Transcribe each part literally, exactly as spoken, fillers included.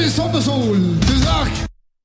i sommersol. Tusen takk!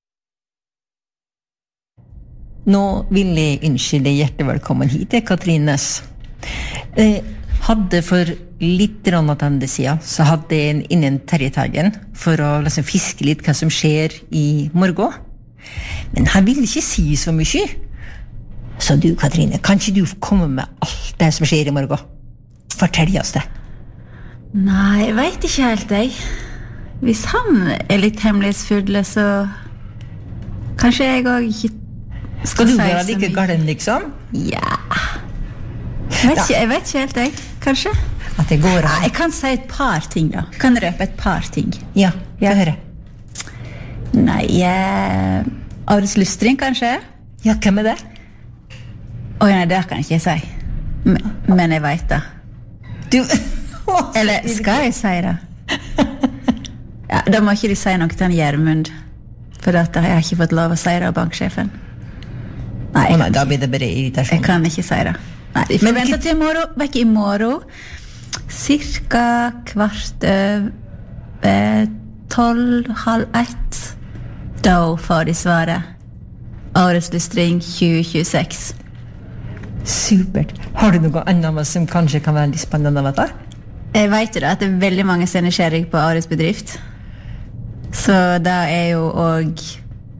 Nå vil jeg ønske deg hjertelig velkommen hit, Katrine Næss. Eh, hadde for litt tilbake siden, så hadde jeg en innen Terje Teigen for å liksom fiske litt hva som skjer i morgen. Men han ville ikke si så mye. Så du, Katrine, kan ikke du komme med alt det som skjer i morgen? Fortell oss det. Nei, jeg vet ikke helt, jeg. Hvis han er litt hemmelighetsfull, så kanskje jeg også ikke skal du være like galen, liksom? Ja. Jeg vet, ikke, jeg vet ikke helt, jeg. Kanskje? At det går an. Jeg kan si et par ting, da. Kan røpe et par ting. Ja, få høre. Nei, jeg... Ares Lystring, kanskje? Ja, hvem er det? Oi, nei, det kan jeg ikke si. Men, men jeg vet det. Du... Eller skal jeg si det? Ja, da må ikke de si noe til han Gjermund. For at jeg har ikke fått lov å si det av banksjefen. Nei, oh, nei, da blir det bare irritasjon. Jeg kan ikke si det. Nei, vi får vente til i morgen. Vekk i morgen. Cirka kvart over tolv, halv ett. Da får de svaret. Årets lystring tjue tjueseks. Supert. Har du noe annet som kanskje kan være litt spennende å vite? Jeg vet jo da at det er veldig mange som er nysgjerrig på årets bedrift. Så da er jo også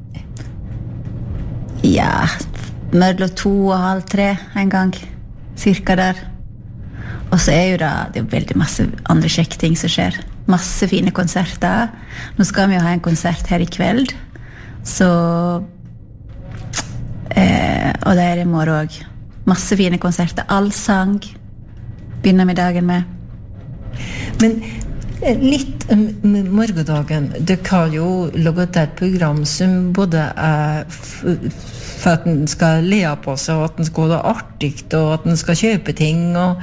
ja, mellom to og halv tre en gang, cirka der. Og så er jo da, det er veldig masse andre kjekke ting som skjer. Masse fine konserter. Nå skal vi jo ha en konsert her i kveld. Så, eh, og det er i morgen også. Masse fine konserter. Allsang begynner vi dagen med. Men litt om morgendagen. Det kan jo laget et program som både er for at den skal le på seg, og at den skal ha det artig, og at den skal kjøpe ting. Og,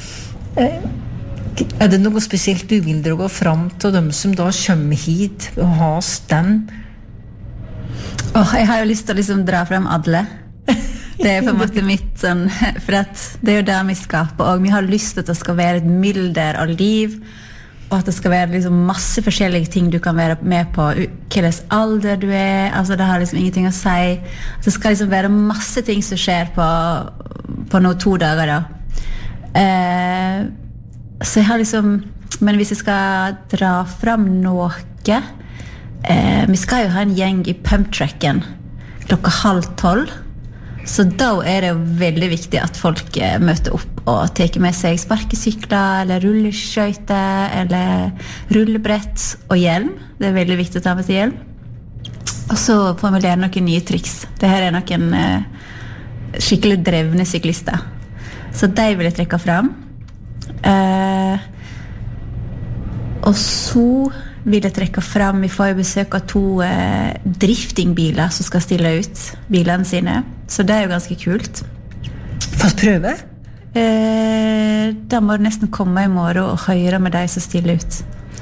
er det noe spesielt du vil dra fram til dem som da kommer hit og har stand? Oh, jeg har jo lyst til å liksom dra frem alle. Det er på en måte mitt sånn, for at det er jo det vi skaper, og vi har lyst til at det skal være et mylder av liv, og at det skal være liksom masse forskjellige ting du kan være med på, hvilken alder du er, altså det har liksom ingenting å si. Det skal liksom være masse ting som skjer på, på noen to dager da. Eh, så jeg har liksom, men hvis jeg skal dra frem noe, eh, vi skal jo ha en gjeng i pumptracken klokka halv tolv, så da er det jo veldig viktig at folk eh, møter opp og tar med seg sparkesykler, eller rulleskøyter, eller rullebrett og hjelm. Det er veldig viktig å ta med seg hjelm. Og så får vi lære noen nye triks. Dette er noen eh, skikkelig drevne syklister. Så de vil jeg trekke frem. Eh, og så vil jeg trekke frem, vi får jo besøk av to eh, driftingbiler som skal stille ut bilene sine. Så det er jo ganske kult. Fast prøve? Eh, da må du nesten komme i morgen og høre med deg som stiller ut.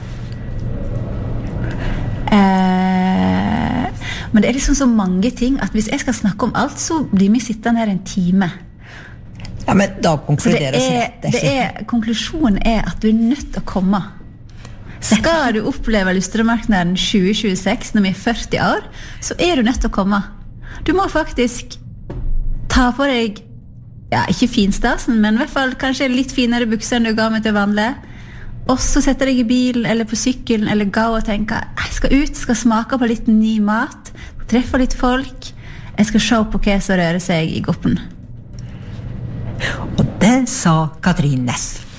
Eh, men det er liksom så mange ting at hvis jeg skal snakke om alt, så blir vi sittende her en time. Ja, men da konkluderes rett. Det er, konklusjonen er at du er nødt til å komme. Skal du oppleve Lystremarknaden tjue tjueseks når vi er førti år, så er du nødt til å komme. Du må faktisk ta på deg, ja, ikke finstasen, men i hvert fall kanskje litt finere bukser enn du ga meg til vanlig. Og så setter deg i bilen eller på sykkelen eller gå og tenke, jeg skal ut, skal smake på litt ny mat, treffe litt folk, jeg skal se på hva som rører seg i goppen. Og det sa Katrine Næss.